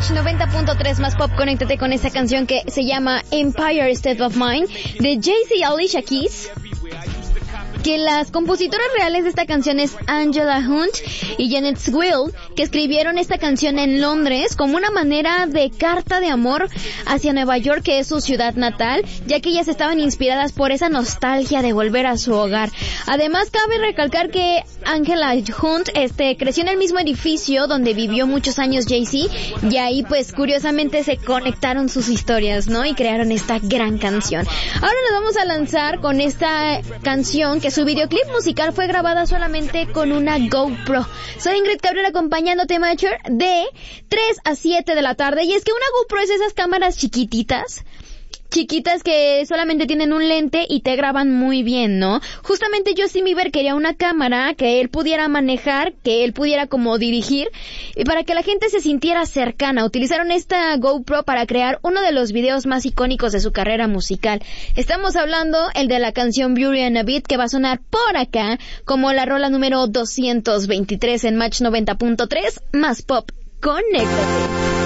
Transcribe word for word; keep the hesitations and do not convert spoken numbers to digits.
Match noventa punto tres más pop, conéctate con esta canción que se llama Empire State of Mind de Jay-Z y Alicia Keys. Que las compositoras reales de esta canción es Angela Hunt y Janet Swill, que escribieron esta canción en Londres como una manera de carta de amor hacia Nueva York, que es su ciudad natal, ya que ellas estaban inspiradas por esa nostalgia de volver a su hogar. Además, cabe recalcar que Angela Hunt este, creció en el mismo edificio donde vivió muchos años Jay-Z, y ahí pues curiosamente se conectaron sus historias, ¿no? Y crearon esta gran canción. Ahora nos vamos a lanzar con esta canción que su videoclip musical fue grabada solamente con una GoPro. Soy Ingrid Cabrera acompañándote, Matcher, de tres a siete de la tarde. Y es que una GoPro es esas cámaras chiquititas, chiquitas que solamente tienen un lente y te graban muy bien, ¿no? Justamente Justin Bieber quería una cámara que él pudiera manejar, que él pudiera como dirigir, y para que la gente se sintiera cercana. Utilizaron esta GoPro para crear uno de los videos más icónicos de su carrera musical. Estamos hablando el de la canción Beauty and a Beat, que va a sonar por acá como la rola número doscientos veintitrés en Match noventa punto tres más pop. Conéctate.